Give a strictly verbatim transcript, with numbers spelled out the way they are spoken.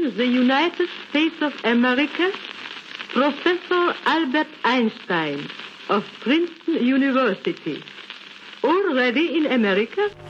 the United States of America, Professor Albert Einstein of Princeton University. Already in America?